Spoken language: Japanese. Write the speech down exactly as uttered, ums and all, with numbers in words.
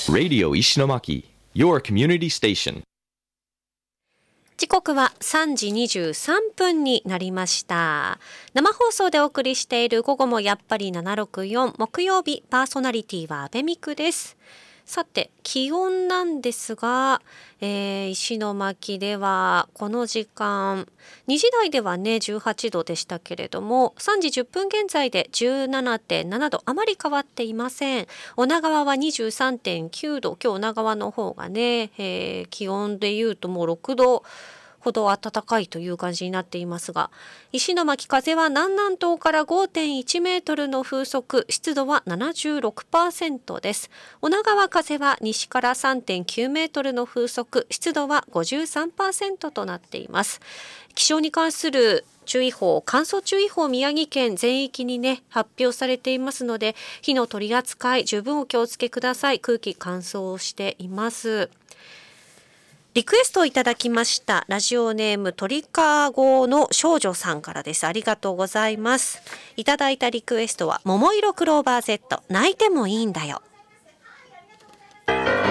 Radio 石巻 Your Community Station。 時刻はさんじにじゅうさんぷんになりました。生放送でお送りしている午後もやっぱりななろくよん、木曜日パーソナリティは阿部美久です。さて気温なんですが、えー、石巻ではこの時間にじ台ではねじゅうはちどでしたけれども、さんじじゅっぷん現在で じゅうななてんななど、あまり変わっていません。女川は にじゅうさんてんきゅうど、今日女川の方がね、えー、気温でいうともうろくどほど暖かいという感じになっていますが、石巻風は南南東から ごてんいちメートルの風速、湿度は ななじゅうろくパーセント です。女川風は西から さんてんきゅうメートルの風速、湿度は ごじゅうさんパーセント となっています。気象に関する注意報、乾燥注意報、宮城県全域にね発表されていますので、火の取り扱い十分お気をつけください。空気乾燥しています。リクエストをいただきました。ラジオネーム鳥かごの少女さんからです。ありがとうございます。いただいたリクエストは桃色クローバー Z、 泣いてもいいんだよ。